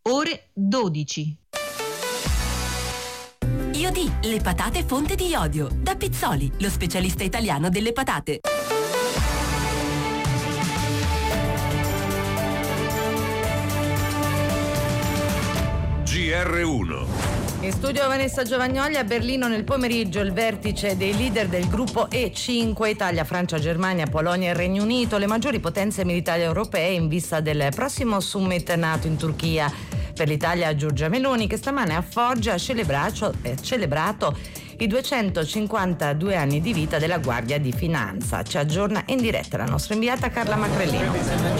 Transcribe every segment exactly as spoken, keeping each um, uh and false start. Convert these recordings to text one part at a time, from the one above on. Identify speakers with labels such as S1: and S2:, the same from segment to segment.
S1: ore dodici.
S2: Iodi, le patate fonte di iodio. Da Pizzoli, lo specialista italiano delle patate.
S3: G R uno.
S4: In studio Vanessa Giovagnoli. A Berlino nel pomeriggio il vertice dei leader del gruppo E cinque, Italia, Francia, Germania, Polonia e Regno Unito, le maggiori potenze militari europee in vista del prossimo summit NATO in Turchia. Per l'Italia Giorgia Meloni, che stamane a Foggia ha celebrato, eh, celebrato i duecentocinquantadue anni di vita della Guardia di Finanza. Ci aggiorna in diretta la nostra inviata Carla Macrellino.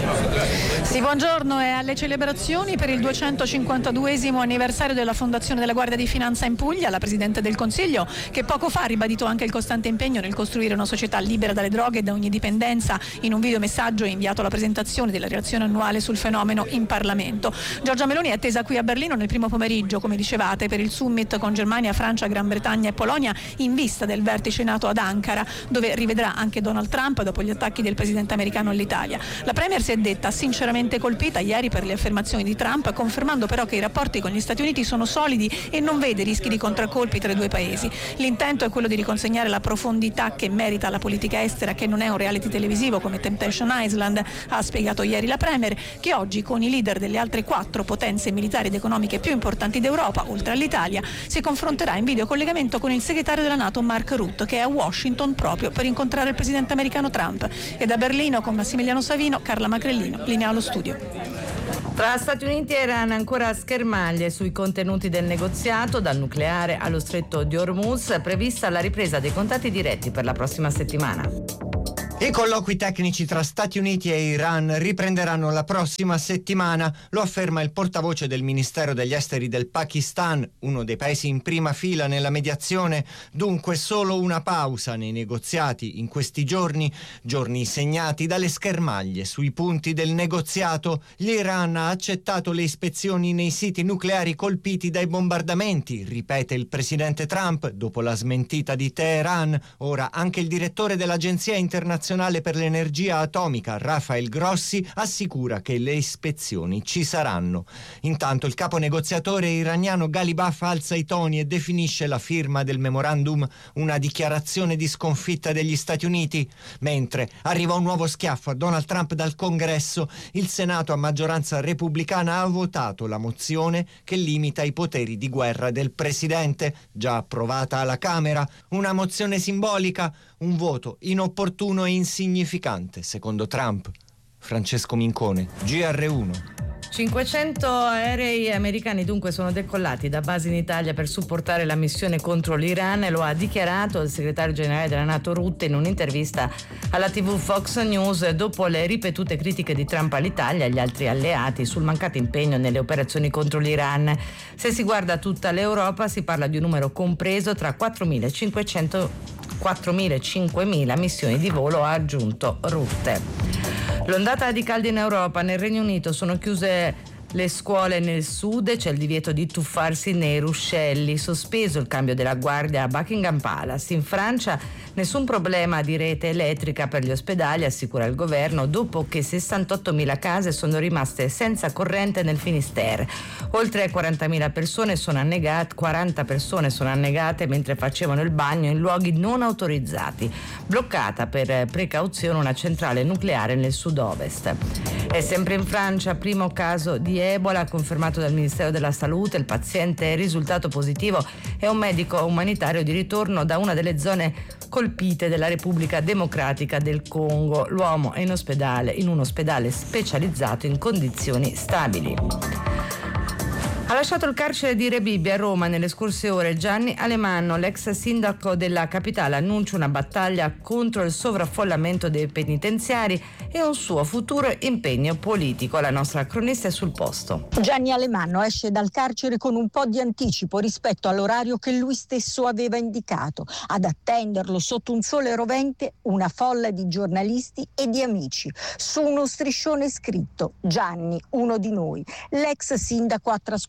S5: Sì, buongiorno. E alle celebrazioni per il duecentocinquantaduesimo anniversario della fondazione della Guardia di Finanza in Puglia, la Presidente del Consiglio, che poco fa ha ribadito anche il costante impegno nel costruire una società libera dalle droghe e da ogni dipendenza. In un videomessaggio ha inviato la presentazione della relazione annuale sul fenomeno in Parlamento. Giorgia Meloni è attesa qui a Berlino nel primo pomeriggio, come dicevate, per il summit con Germania, Francia, Gran Bretagna e Polonia, in vista del vertice NATO ad Ankara, dove rivedrà anche Donald Trump dopo gli attacchi del presidente americano all'Italia. La Premier si è detta sinceramente colpita ieri per le affermazioni di Trump, confermando però che i rapporti con gli Stati Uniti sono solidi e non vede rischi di contraccolpi tra i due paesi. L'intento è quello di riconsegnare la profondità che merita la politica estera, che non è un reality televisivo come Temptation Island, ha spiegato ieri la Premier, che oggi con i leader delle altre quattro potenze militari ed economiche più importanti d'Europa, oltre all'Italia, si confronterà in videocollegamento con il segretario della NATO Mark Rutte, che è a Washington proprio per incontrare il presidente americano Trump. E da Berlino con Massimiliano Savino, Carla Macrellino, linea allo studio.
S4: Tra Stati Uniti e Iran ancora schermaglie sui contenuti del negoziato, dal nucleare allo stretto di Hormuz, prevista la ripresa dei contatti diretti per la prossima settimana.
S6: I colloqui tecnici tra Stati Uniti e Iran riprenderanno la prossima settimana, lo afferma il portavoce del Ministero degli Esteri del Pakistan, uno dei paesi in prima fila nella mediazione. Dunque solo una pausa nei negoziati in questi giorni, giorni segnati dalle schermaglie sui punti del negoziato. L'Iran ha accettato le ispezioni nei siti nucleari colpiti dai bombardamenti, ripete il presidente Trump, dopo la smentita di Teheran. Ora anche il direttore dell'Agenzia Internazionale per l'Energia Atomica, Rafael Grossi, assicura che le ispezioni ci saranno. Intanto il capo negoziatore iraniano Ghalibaf alza i toni e definisce la firma del memorandum una dichiarazione di sconfitta degli Stati Uniti. Mentre arriva un nuovo schiaffo a Donald Trump dal Congresso, il Senato a maggioranza repubblicana ha votato la mozione che limita i poteri di guerra del presidente, già approvata alla Camera. Una mozione simbolica, un voto inopportuno e insignificante, secondo Trump. Francesco Mincone, G R uno.
S4: cinquecento aerei americani dunque sono decollati da basi in Italia per supportare la missione contro l'Iran, lo ha dichiarato il segretario generale della NATO Rutte in un'intervista alla tivù Fox News dopo le ripetute critiche di Trump all'Italia e agli altri alleati sul mancato impegno nelle operazioni contro l'Iran. Se si guarda tutta l'Europa si parla di un numero compreso tra quattromilacinquecento quattromila e cinquemila missioni di volo, ha aggiunto Rutte. L'ondata di caldo in Europa. Nel Regno Unito sono chiuse le scuole nel sud, c'è il divieto di tuffarsi nei ruscelli, sospeso il cambio della guardia a Buckingham Palace. In Francia nessun problema di rete elettrica per gli ospedali, assicura il governo, dopo che sessantottomila case sono rimaste senza corrente nel Finistère. Oltre quarantamila persone sono annegate, quaranta persone sono annegate mentre facevano il bagno in luoghi non autorizzati. Bloccata per precauzione una centrale nucleare nel sud-ovest. E sempre in Francia, primo caso di Ebola confermato dal Ministero della Salute. Il paziente è risultato positivo, è un medico umanitario di ritorno da una delle zone colpite della Repubblica Democratica del Congo. L'uomo è in ospedale, in un ospedale specializzato in condizioni stabili. Ha lasciato il carcere di Rebibbia a Roma nelle scorse ore. Gianni Alemanno, l'ex sindaco della capitale, annuncia una battaglia contro il sovraffollamento dei penitenziari e un suo futuro impegno politico. La nostra cronista è sul posto.
S7: Gianni Alemanno esce dal carcere con un po' di anticipo rispetto all'orario che lui stesso aveva indicato. Ad attenderlo sotto un sole rovente una folla di giornalisti e di amici. Su uno striscione scritto: Gianni, uno di noi. L'ex sindaco ha trascorso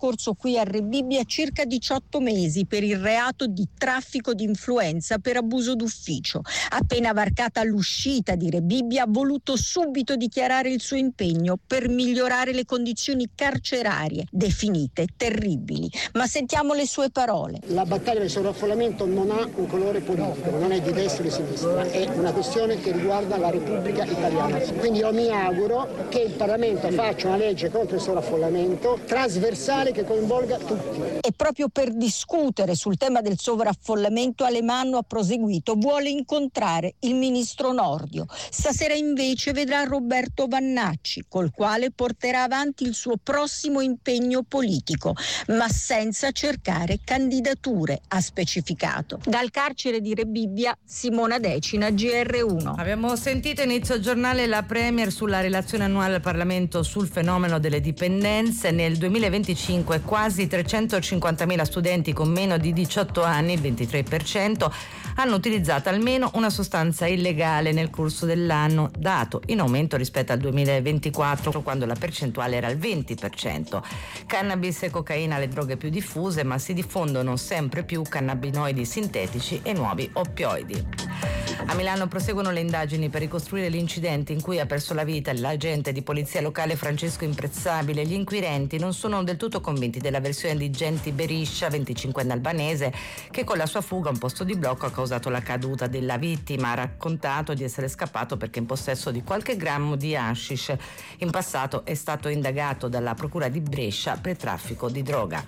S7: trascorso qui a Rebibbia circa diciotto mesi per il reato di traffico di influenza per abuso d'ufficio. Appena varcata l'uscita di Rebibbia ha voluto subito dichiarare il suo impegno per migliorare le condizioni carcerarie, definite terribili. Ma sentiamo le sue parole.
S1: La battaglia del sovraffollamento non ha un colore politico, non è di destra o di sinistra, è una questione che riguarda la Repubblica Italiana. Quindi io mi auguro che il Parlamento faccia una legge contro il sovraffollamento trasversale che coinvolga tutti.
S7: E proprio per discutere sul tema del sovraffollamento Alemanno ha proseguito, vuole incontrare il ministro Nordio. Stasera invece vedrà Roberto Vannacci, col quale porterà avanti il suo prossimo impegno politico, ma senza cercare candidature, ha specificato. Dal carcere di Rebibbia, Simona Decina, G R uno.
S4: Abbiamo sentito inizio giornale la Premier sulla relazione annuale al Parlamento sul fenomeno delle dipendenze. Nel duemilaventicinque quasi trecentocinquantamila studenti con meno di diciotto anni, il ventitré per cento, hanno utilizzato almeno una sostanza illegale nel corso dell'anno, dato in aumento rispetto al duemilaventiquattro, quando la percentuale era al venti per cento. Cannabis e cocaina le droghe più diffuse, ma si diffondono sempre più cannabinoidi sintetici e nuovi oppioidi. A Milano proseguono le indagini per ricostruire l'incidente in cui ha perso la vita l'agente di polizia locale Francesco Imprezzabile. Gli inquirenti non sono del tutto convinti della versione di Genti Beriscia, venticinquenne albanese, che con la sua fuga a un posto di blocco ha causato la caduta della vittima. Ha raccontato di essere scappato perché in possesso di qualche grammo di hashish. In passato è stato indagato dalla procura di Brescia per traffico di droga.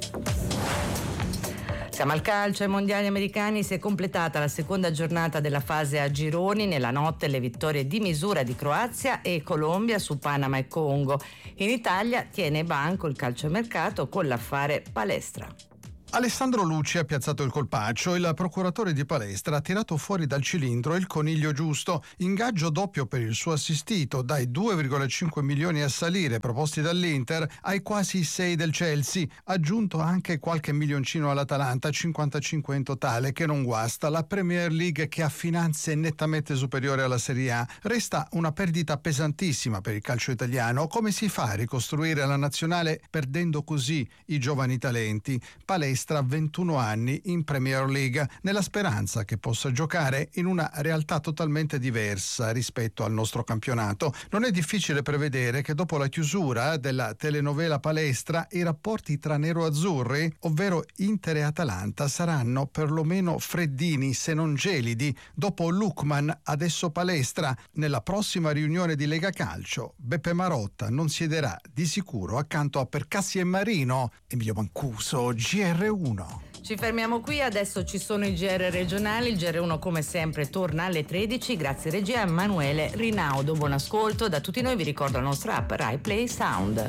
S4: Siamo al calcio. Ai mondiali americani si è completata la seconda giornata della fase a gironi. Nella notte le vittorie di misura di Croazia e Colombia su Panama e Congo. In Italia tiene banco il calciomercato con l'affare Palestra.
S8: Alessandro Lucci ha piazzato il colpaccio. Il procuratore di Palestra ha tirato fuori dal cilindro il coniglio giusto. Ingaggio doppio per il suo assistito, dai due virgola cinque milioni a salire proposti dall'Inter ai quasi sei del Chelsea. Aggiunto anche qualche milioncino all'Atalanta, cinquantacinque in totale, che non guasta. La Premier League, che ha finanze nettamente superiori alla Serie A, resta una perdita pesantissima per il calcio italiano. Come si fa a ricostruire la nazionale perdendo così i giovani talenti? Palestra ventuno anni in Premier League, nella speranza che possa giocare in una realtà totalmente diversa rispetto al nostro campionato. Non è difficile prevedere che dopo la chiusura della telenovela Palestra i rapporti tra nero-azzurri, ovvero Inter e Atalanta, saranno perlomeno freddini se non gelidi. Dopo Lukman, adesso Palestra. Nella prossima riunione di Lega Calcio Beppe Marotta non siederà di sicuro accanto a Percassi e Marino. Emilio Mancuso, G R uno.
S4: Ci fermiamo qui, adesso ci sono i G R regionali. Il G R uno come sempre torna alle tredici. Grazie regia a Emanuele Rinaudo. Buon ascolto. Da tutti noi vi ricordo la nostra app Rai Play Sound.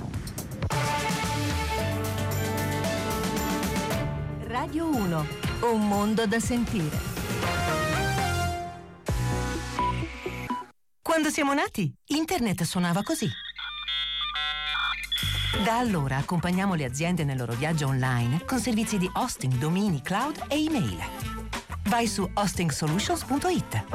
S2: Radio uno, un mondo da sentire. Quando siamo nati, internet suonava così. Da allora accompagniamo le aziende nel loro viaggio online con servizi di hosting, domini, cloud e email. Vai su hosting solutions punto it.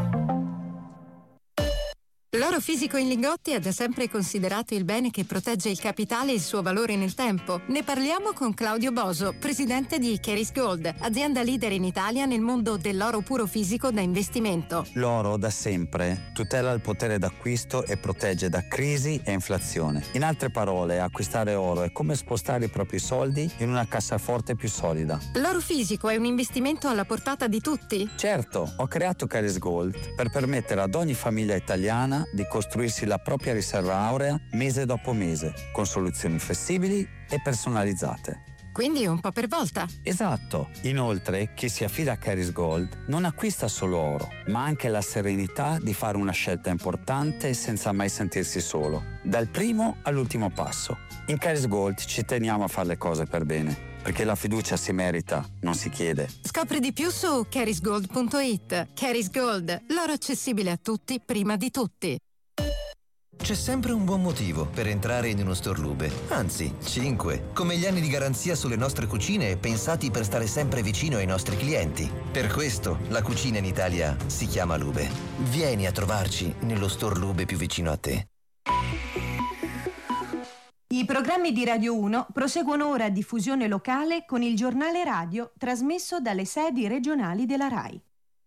S9: L'oro fisico in lingotti è da sempre considerato il bene che protegge il capitale e il suo valore nel tempo. Ne parliamo con Claudio Boso, presidente di Keris Gold, azienda leader in Italia nel mondo dell'oro puro fisico da investimento.
S10: L'oro da sempre tutela il potere d'acquisto e protegge da crisi e inflazione. In altre parole, acquistare oro è come spostare i propri soldi in una cassaforte più solida.
S9: L'oro fisico è un investimento alla portata di tutti?
S10: Certo, ho creato Keris Gold per permettere ad ogni famiglia italiana di costruirsi la propria riserva aurea mese dopo mese, con soluzioni flessibili e personalizzate.
S9: Quindi un po' per volta.
S10: Esatto. Inoltre, chi si affida a Keris Gold non acquista solo oro, ma anche la serenità di fare una scelta importante senza mai sentirsi solo, dal primo all'ultimo passo. In Keris Gold ci teniamo a fare le cose per bene, perché la fiducia si merita, non si chiede.
S9: Scopri di più su keris gold punto it. Keris Gold, l'oro accessibile a tutti prima di tutti.
S11: C'è sempre un buon motivo per entrare in uno store Lube, anzi cinque, come gli anni di garanzia sulle nostre cucine pensati per stare sempre vicino ai nostri clienti. Per questo la cucina in Italia si chiama Lube. Vieni a trovarci nello store Lube più vicino a te.
S12: I programmi di Radio uno proseguono ora a diffusione locale con il giornale radio trasmesso dalle sedi regionali della RAI.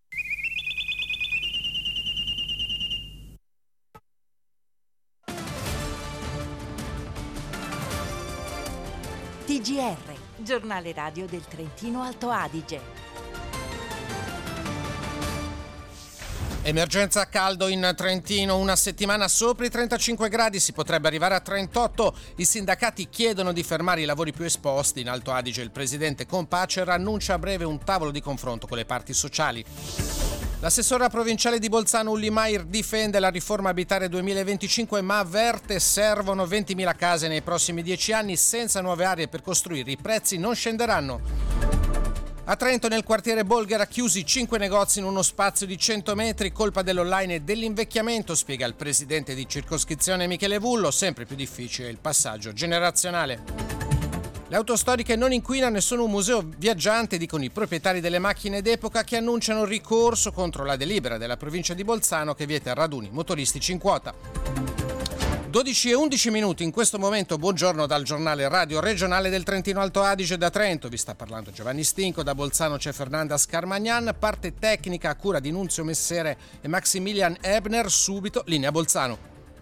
S13: T G R, giornale radio del Trentino Alto Adige.
S14: Emergenza caldo in Trentino, una settimana sopra i trentacinque gradi, si potrebbe arrivare a trentotto. I sindacati chiedono di fermare i lavori più esposti. In Alto Adige il presidente Compacer annuncia a breve un tavolo di confronto con le parti sociali. L'assessora provinciale di Bolzano Ulli Maier difende la riforma Abitare duemilaventicinque ma avverte servono ventimila case nei prossimi dieci anni, senza nuove aree per costruire i prezzi non scenderanno. A Trento, nel quartiere Bolghera, chiusi cinque negozi in uno spazio di cento metri, colpa dell'online e dell'invecchiamento, spiega il presidente di circoscrizione Michele Vullo, sempre più difficile il passaggio generazionale. Le auto storiche non inquinano e sono un museo viaggiante, dicono i proprietari delle macchine d'epoca, che annunciano ricorso contro la delibera della provincia di Bolzano che vieta raduni motoristici in quota. dodici e undici minuti in questo momento, buongiorno dal giornale radio regionale del Trentino Alto Adige. Da Trento vi sta parlando Giovanni Stinco, da Bolzano c'è Fernanda Scarmagnan, parte tecnica a cura di Nunzio Messere e Maximilian Ebner, subito linea Bolzano.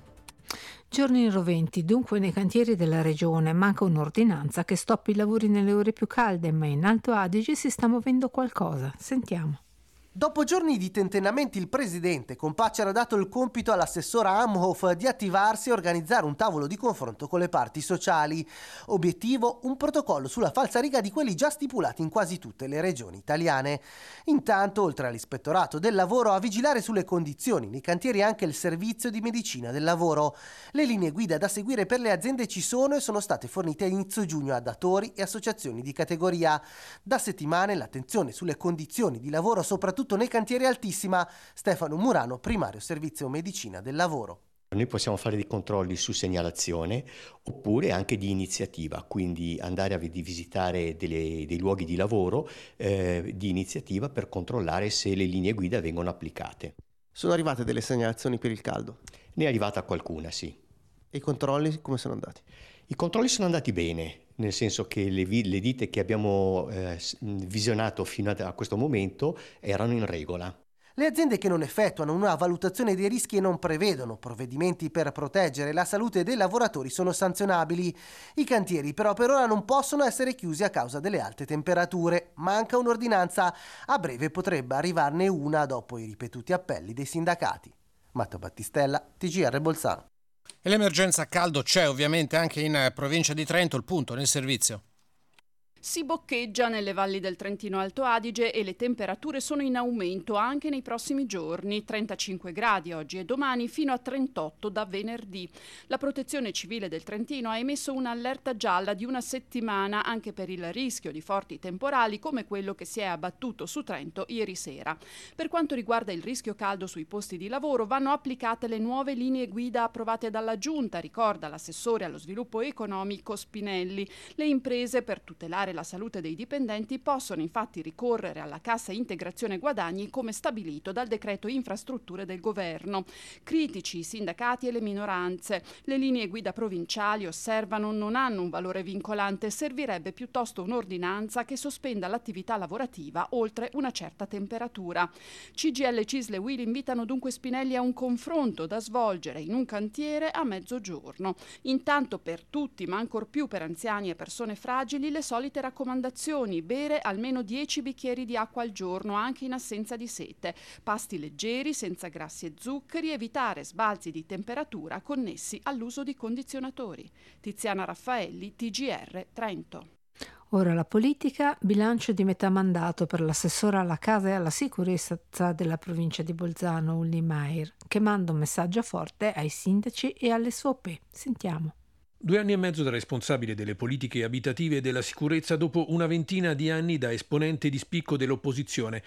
S15: Giorni roventi dunque nei cantieri della regione, manca un'ordinanza che stoppi i lavori nelle ore più calde, ma in Alto Adige si sta muovendo qualcosa, sentiamo.
S16: Dopo giorni di tentennamenti il presidente Compacer ha dato il compito all'assessora Amhof di attivarsi e organizzare un tavolo di confronto con le parti sociali. Obiettivo: un protocollo sulla falsariga di quelli già stipulati in quasi tutte le regioni italiane. Intanto, oltre all'ispettorato del lavoro, a vigilare sulle condizioni nei cantieri anche il servizio di medicina del lavoro. Le linee guida da seguire per le aziende ci sono e sono state fornite a inizio giugno a datori e associazioni di categoria. Da settimane l'attenzione sulle condizioni di lavoro, soprattutto nei cantieri, altissima. Stefano Murano, primario servizio medicina del lavoro.
S17: Noi possiamo fare dei controlli su segnalazione oppure anche di iniziativa, quindi andare a visitare delle, dei luoghi di lavoro eh, di iniziativa per controllare se le linee guida vengono applicate.
S16: Sono arrivate delle segnalazioni per il caldo?
S17: Ne è arrivata qualcuna, sì.
S16: E i controlli come sono andati?
S17: I controlli sono andati bene, nel senso che le, le ditte che abbiamo eh, visionato fino a, a questo momento erano in regola.
S16: Le aziende che non effettuano una valutazione dei rischi e non prevedono provvedimenti per proteggere la salute dei lavoratori sono sanzionabili. I cantieri però per ora non possono essere chiusi a causa delle alte temperature. Manca un'ordinanza, a breve potrebbe arrivarne una dopo i ripetuti appelli dei sindacati. Matteo Battistella, T G R Bolzano.
S14: E l'emergenza caldo c'è ovviamente anche in provincia di Trento, il punto nel servizio.
S18: Si boccheggia nelle valli del Trentino Alto Adige e le temperature sono in aumento anche nei prossimi giorni, trentacinque gradi oggi e domani fino a trentotto da venerdì. La Protezione Civile del Trentino ha emesso un'allerta gialla di una settimana anche per il rischio di forti temporali come quello che si è abbattuto su Trento ieri sera. Per quanto riguarda il rischio caldo sui posti di lavoro, vanno applicate le nuove linee guida approvate dalla Giunta, ricorda l'assessore allo sviluppo economico Spinelli. Le imprese, per tutelare la salute dei dipendenti, possono infatti ricorrere alla cassa integrazione guadagni come stabilito dal decreto infrastrutture del governo. Critici i sindacati e le minoranze. Le linee guida provinciali, osservano, non hanno un valore vincolante, servirebbe piuttosto un'ordinanza che sospenda l'attività lavorativa oltre una certa temperatura. C G I L, C I S L e U I L invitano dunque Spinelli a un confronto da svolgere in un cantiere a mezzogiorno. Intanto per tutti, ma ancor più per anziani e persone fragili, le solite raccomandazioni: bere almeno dieci bicchieri di acqua al giorno anche in assenza di sete, pasti leggeri senza grassi e zuccheri, evitare sbalzi di temperatura connessi all'uso di condizionatori. Tiziana Raffaelli, T G R Trento.
S15: Ora la politica, bilancio di metà mandato per l'assessora alla casa e alla sicurezza della provincia di Bolzano Ulli Maier, che manda un messaggio forte ai sindaci e alle S O P E. Sentiamo.
S19: Due anni e mezzo da responsabile delle politiche abitative e della sicurezza dopo una ventina di anni da esponente di spicco dell'opposizione.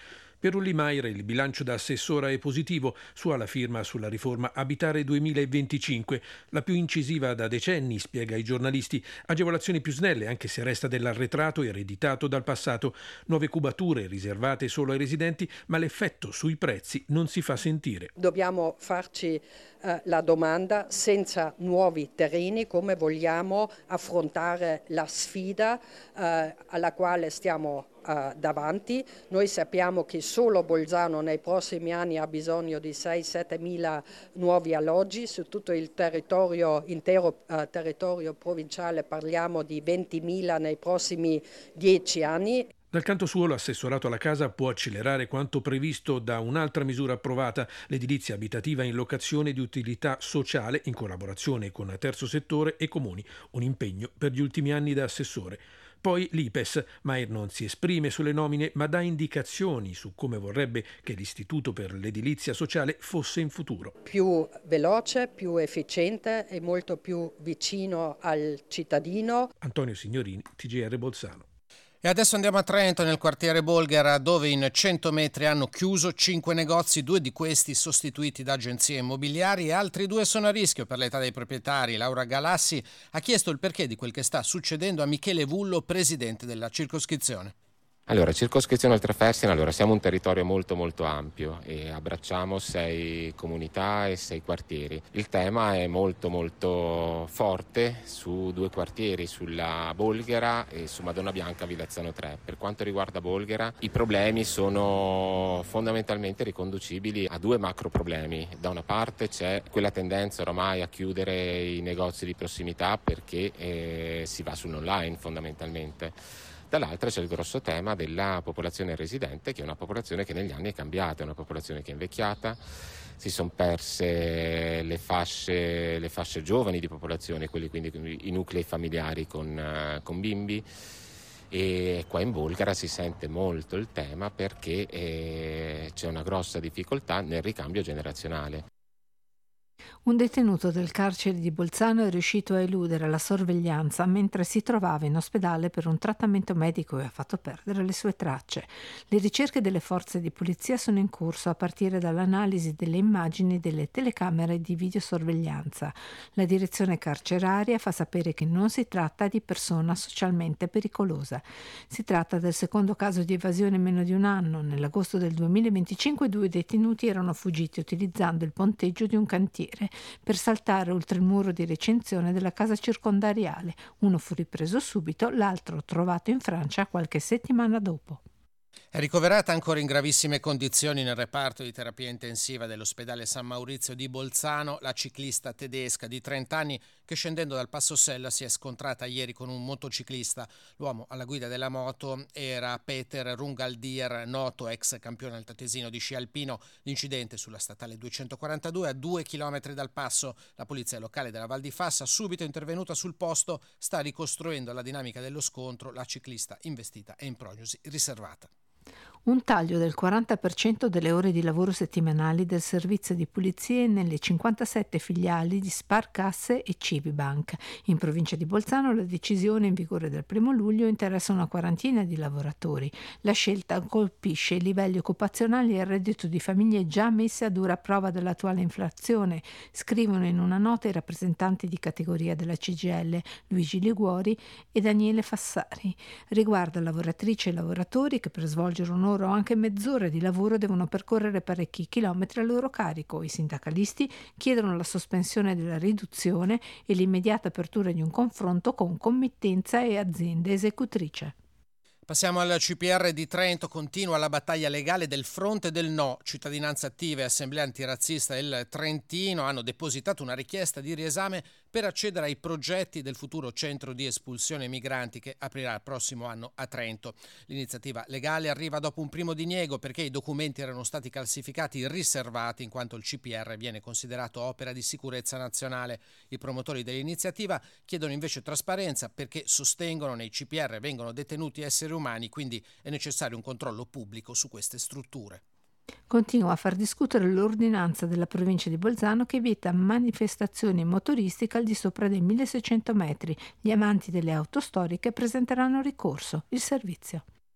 S19: Per Ullimair il bilancio da assessora è positivo, sua la firma sulla riforma Abitare duemilaventicinque, la più incisiva da decenni, spiega ai giornalisti, agevolazioni più snelle anche se resta dell'arretrato ereditato dal passato, nuove cubature riservate solo ai residenti, ma l'effetto sui prezzi non si fa sentire.
S20: Dobbiamo farci eh, la domanda, senza nuovi terreni, come vogliamo affrontare la sfida eh, alla quale stiamo Uh, davanti. Noi sappiamo che solo Bolzano nei prossimi anni ha bisogno di sei sette mila nuovi alloggi, su tutto il territorio, intero uh, territorio provinciale parliamo di ventimila nei prossimi dieci anni.
S19: Dal canto suo l'assessorato alla casa può accelerare quanto previsto da un'altra misura approvata, l'edilizia abitativa in locazione di utilità sociale in collaborazione con terzo settore e comuni, un impegno per gli ultimi anni da assessore. Poi l'I P E S, Mair non si esprime sulle nomine ma dà indicazioni su come vorrebbe che l'Istituto per l'edilizia sociale fosse in futuro.
S20: Più veloce, più efficiente e molto più vicino al cittadino.
S19: Antonio Signorini, T G R Bolzano.
S14: E adesso andiamo a Trento, nel quartiere Bolghera, dove in cento metri hanno chiuso cinque negozi, due di questi sostituiti da agenzie immobiliari e altri due sono a rischio per l'età dei proprietari. Laura Galassi ha chiesto il perché di quel che sta succedendo a Michele Vullo, presidente della circoscrizione.
S21: Allora, circoscrizione Oltrefersina, allora siamo un territorio molto molto ampio e abbracciamo sei comunità e sei quartieri. Il tema è molto molto forte su due quartieri, sulla Bolghera e su Madonna Bianca Vilazzano tre. Per quanto riguarda Bolghera, i problemi sono fondamentalmente riconducibili a due macro problemi. Da una parte c'è quella tendenza oramai a chiudere i negozi di prossimità perché eh, si va sull'online fondamentalmente. Dall'altra c'è il grosso tema della popolazione residente, che è una popolazione che negli anni è cambiata, è una popolazione che è invecchiata, si sono perse le fasce, le fasce giovani di popolazione, quelli quindi i nuclei familiari con, con bimbi, e qua in Bolghera si sente molto il tema perché eh, c'è una grossa difficoltà nel ricambio generazionale.
S15: Un detenuto del carcere di Bolzano è riuscito a eludere la sorveglianza mentre si trovava in ospedale per un trattamento medico e ha fatto perdere le sue tracce. Le ricerche delle forze di polizia sono in corso a partire dall'analisi delle immagini delle telecamere di videosorveglianza. La direzione carceraria fa sapere che non si tratta di persona socialmente pericolosa. Si tratta del secondo caso di evasione in meno di un anno. Nell'agosto del duemilaventicinque due detenuti erano fuggiti utilizzando il ponteggio di un cantiere per saltare oltre il muro di recinzione della casa circondariale. Uno fu ripreso subito, l'altro trovato in Francia qualche settimana dopo.
S14: È ricoverata ancora in gravissime condizioni nel reparto di terapia intensiva dell'ospedale San Maurizio di Bolzano la ciclista tedesca di trenta anni che scendendo dal Passo Sella si è scontrata ieri con un motociclista. L'uomo alla guida della moto era Peter Rungaldier, noto ex campione altoatesino di sci alpino. L'incidente sulla statale duecentoquarantadue a due chilometri dal passo. La polizia locale della Val di Fassa, subito intervenuta sul posto, sta ricostruendo la dinamica dello scontro. La ciclista investita è in prognosi riservata.
S15: Un taglio del quaranta per cento delle ore di lavoro settimanali del servizio di pulizie nelle cinquantasette filiali di Sparkasse e Civibank. In provincia di Bolzano la decisione, in vigore dal primo luglio, interessa una quarantina di lavoratori. La scelta colpisce i livelli occupazionali e il reddito di famiglie già messe a dura prova dall'attuale inflazione, scrivono in una nota i rappresentanti di categoria della C G I L, Luigi Liguori e Daniele Fassari. Riguarda lavoratrici e lavoratori che per svolgere un'ora o anche mezz'ora di lavoro devono percorrere parecchi chilometri a loro carico. I sindacalisti chiedono la sospensione della riduzione e l'immediata apertura di un confronto con committenza e aziende esecutrice.
S14: Passiamo al C P R di Trento, continua la battaglia legale del fronte del no. Cittadinanza Attiva e Assemblea Antirazzista del Trentino hanno depositato una richiesta di riesame per accedere ai progetti del futuro centro di espulsione migranti che aprirà il prossimo anno a Trento. L'iniziativa legale arriva dopo un primo diniego perché i documenti erano stati classificati e riservati in quanto il C P R viene considerato opera di sicurezza nazionale. I promotori dell'iniziativa chiedono invece trasparenza perché sostengono nei C P R vengono detenuti esseri umani, quindi è necessario un controllo pubblico su queste strutture.
S15: Continua a far discutere l'ordinanza della provincia di Bolzano che vieta manifestazioni motoristiche al di sopra dei milleseicento metri. Gli amanti delle auto storiche presenteranno ricorso. Il servizio.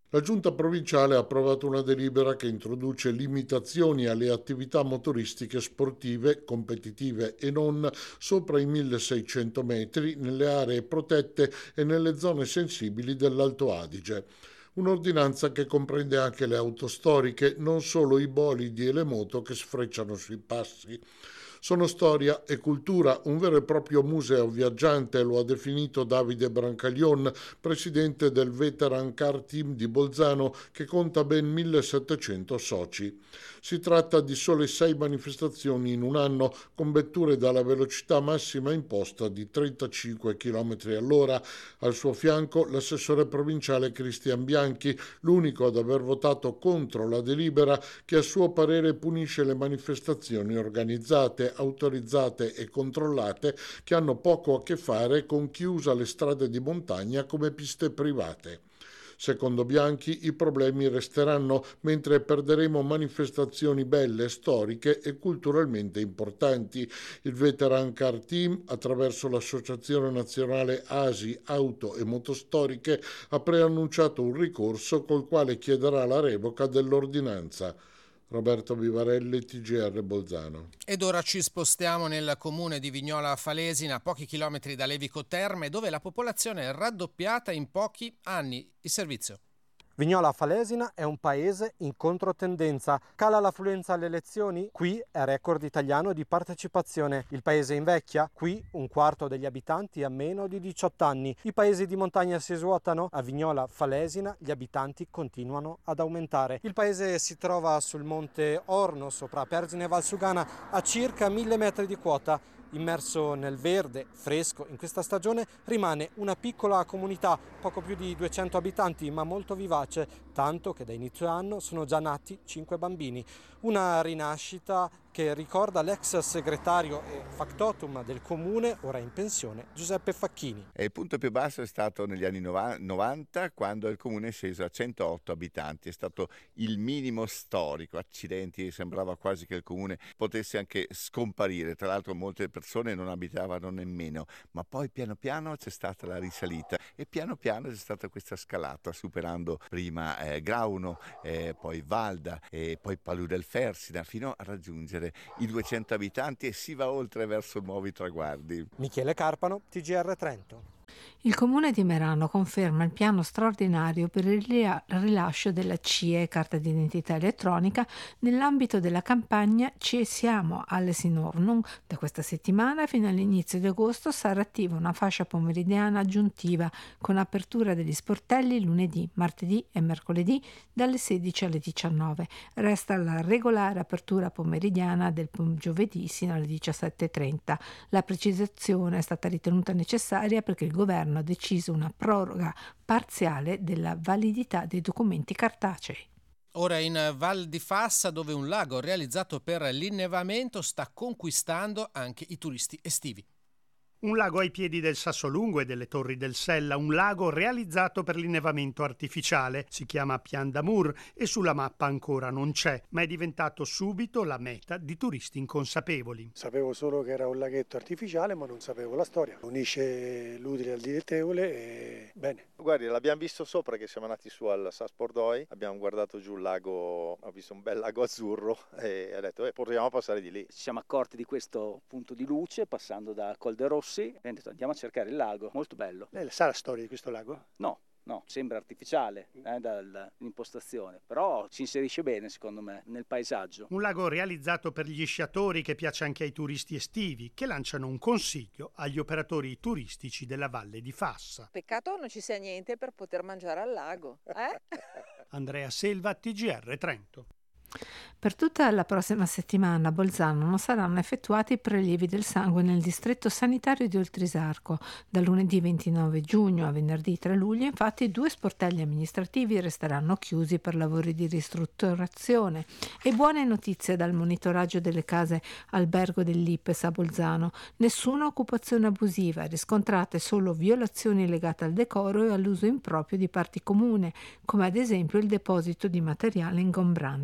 S3: La Giunta provinciale ha approvato una delibera che introduce limitazioni alle attività motoristiche sportive, competitive e non, sopra i milleseicento metri, nelle aree protette e nelle zone sensibili dell'Alto Adige. Un'ordinanza che comprende anche le auto storiche, non solo i bolidi e le moto che sfrecciano sui passi. Sono storia e cultura, un vero e proprio museo viaggiante, lo ha definito Davide Brancaglion, presidente del Veteran Car Team di Bolzano, che conta ben millesettecento soci. Si tratta di sole sei manifestazioni in un anno, con vetture dalla velocità massima imposta di trentacinque chilometri all'ora. Al suo fianco l'assessore provinciale Cristian Bianchi, l'unico ad aver votato contro la delibera che a suo parere punisce le manifestazioni organizzate, autorizzate e controllate che hanno poco a che fare con chi usa le strade di montagna come piste private. Secondo Bianchi i problemi resteranno, mentre perderemo manifestazioni belle, storiche e culturalmente importanti. Il Veteran Car Team, attraverso l'Associazione Nazionale A S I Auto e Motostoriche, ha preannunciato un ricorso col quale chiederà la revoca dell'ordinanza. Roberto Vivarelli, T G R Bolzano.
S14: Ed ora ci spostiamo nel comune di Vignola Falesina, a pochi chilometri da Levico Terme, dove la popolazione è raddoppiata in pochi anni. Il servizio.
S22: Vignola Falesina è un paese in controtendenza. Cala l'affluenza alle elezioni? Qui è record italiano di partecipazione. Il paese invecchia? Qui un quarto degli abitanti ha meno di diciotto anni. I paesi di montagna si svuotano? A Vignola Falesina gli abitanti continuano ad aumentare. Il paese si trova sul monte Orno, sopra Pergine e Valsugana, a circa mille metri di quota. Immerso nel verde, fresco, in questa stagione rimane una piccola comunità, poco più di duecento abitanti, ma molto vivace, tanto che da inizio anno sono già nati cinque bambini. Una rinascita che ricorda l'ex segretario e factotum del comune, ora in pensione, Giuseppe Facchini.
S23: E il punto più basso è stato negli anni novanta, quando il comune è sceso a centootto abitanti. È stato il minimo storico. Accidenti, sembrava quasi che il comune potesse anche scomparire. Tra l'altro molte persone non abitavano nemmeno, ma poi piano piano c'è stata la risalita e piano piano c'è stata questa scalata, superando prima eh, Grauno, eh, poi Valda e poi Palù del Fersina, fino a raggiungere i duecento abitanti, e si va oltre verso nuovi traguardi.
S22: Michele Carpano, T G R Trento.
S15: Il Comune di Merano conferma il piano straordinario per il rilascio della C I E, carta d'identità elettronica, nell'ambito della campagna Ci siamo alle Sinornum. Da questa settimana fino all'inizio di agosto sarà attiva una fascia pomeridiana aggiuntiva con apertura degli sportelli lunedì, martedì e mercoledì dalle sedici alle diciannove. Resta la regolare apertura pomeridiana del giovedì sino alle diciassette e trenta. La precisazione è stata ritenuta necessaria perché il governo ha deciso una proroga parziale della validità dei documenti cartacei.
S14: Ora in Val di Fassa, dove un lago realizzato per l'innevamento sta conquistando anche i turisti estivi.
S24: Un lago ai piedi del Sassolungo e delle Torri del Sella, un lago realizzato per l'innevamento artificiale. Si chiama Pian d'Amour e sulla mappa ancora non c'è, ma è diventato subito la meta di turisti inconsapevoli.
S25: Sapevo solo che era un laghetto artificiale, ma non sapevo la storia. Unisce l'utile al dilettevole e bene.
S26: Guardi, l'abbiamo visto sopra che siamo andati su al Sas Pordoi, abbiamo guardato giù il lago, ho visto un bel lago azzurro e ho detto, eh, proviamo a passare di lì.
S27: Ci siamo accorti di questo punto di luce passando da Col de Rossi. Abbiamo detto andiamo a cercare il lago, molto bello.
S24: Lei sa la storia di questo lago?
S27: No, no, sembra artificiale eh, dall'impostazione, però si inserisce bene secondo me nel paesaggio.
S24: Un lago realizzato per gli sciatori che piace anche ai turisti estivi, che lanciano un consiglio agli operatori turistici della Valle di Fassa.
S28: Peccato non ci sia niente per poter mangiare al lago, eh?
S24: Andrea Selva, T G R Trento.
S15: Per tutta la prossima settimana a Bolzano non saranno effettuati prelievi del sangue nel distretto sanitario di Oltrisarco. Da lunedì ventinove giugno a venerdì tre luglio, infatti, due sportelli amministrativi resteranno chiusi per lavori di ristrutturazione. E buone notizie dal monitoraggio delle case albergo dell'I P E S a Bolzano. Nessuna occupazione abusiva, riscontrate solo violazioni legate al decoro e all'uso improprio di parti comuni, come ad esempio il deposito di materiale ingombrante.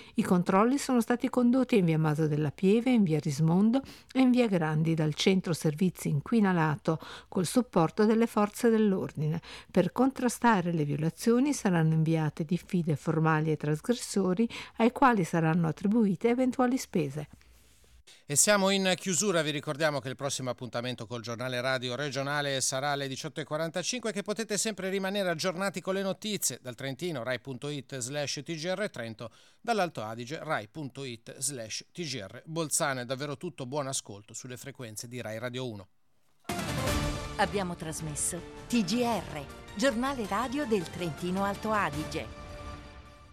S15: I controlli sono stati condotti in via Maso della Pieve, in via Rismondo e in via Grandi dal centro servizi inquinalato col supporto delle forze dell'ordine. Per contrastare le violazioni saranno inviate diffide formali ai trasgressori ai quali saranno attribuite eventuali spese.
S14: E siamo in chiusura, vi ricordiamo che il prossimo appuntamento col giornale radio regionale sarà alle diciotto e quarantacinque, che potete sempre rimanere aggiornati con le notizie dal Trentino, rai.it slash tgr Trento, dall'Alto Adige rai.it slash tgr Bolzano. È davvero tutto, buon ascolto sulle frequenze di Rai Radio uno.
S13: Abbiamo trasmesso T G R, giornale radio del Trentino Alto Adige.